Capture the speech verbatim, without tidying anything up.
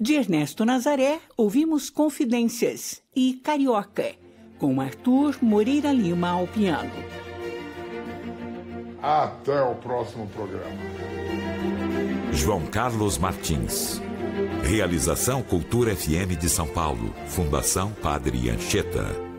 De Ernesto Nazaré, ouvimos Confidências e Carioca, com Arthur Moreira Lima ao piano. Até o próximo programa. João Carlos Martins. Realização Cultura F M de São Paulo. Fundação Padre Anchieta.